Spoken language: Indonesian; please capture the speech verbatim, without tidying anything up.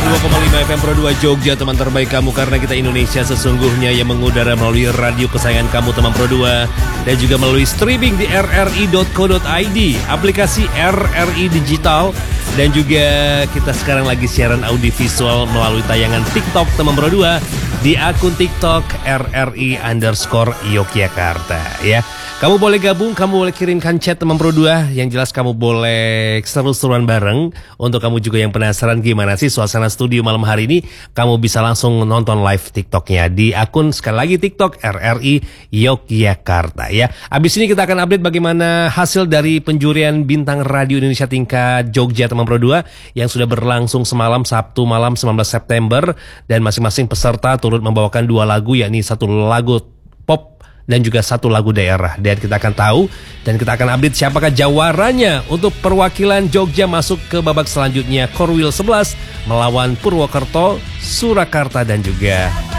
dua koma lima F M Pro dua Jogja, teman terbaik kamu, karena kita Indonesia sesungguhnya, yang mengudara melalui radio kesayangan kamu teman Pro dua, dan juga melalui streaming di r r i dot co dot i d, aplikasi R R I Digital, dan juga kita sekarang lagi siaran audiovisual melalui tayangan TikTok teman Pro dua di akun TikTok R R I underscore Yogyakarta ya. Kamu boleh gabung, kamu boleh kirimkan chat teman Pro dua. Yang jelas kamu boleh seru-seruan bareng. Untuk kamu juga yang penasaran gimana sih suasana studio malam hari ini, kamu bisa langsung nonton live TikToknya di akun, sekali lagi, TikTok R R I Yogyakarta ya. Abis ini kita akan update bagaimana hasil dari penjurian Bintang Radio Indonesia tingkat Jogja teman Pro dua yang sudah berlangsung semalam Sabtu malam sembilan belas September, dan masing-masing peserta turut membawakan dua lagu, yakni satu lagu pop dan juga satu lagu daerah. Dan kita akan tahu dan kita akan update siapakah jawarannya untuk perwakilan Jogja masuk ke babak selanjutnya, Korwil sebelas melawan Purwokerto, Surakarta, dan juga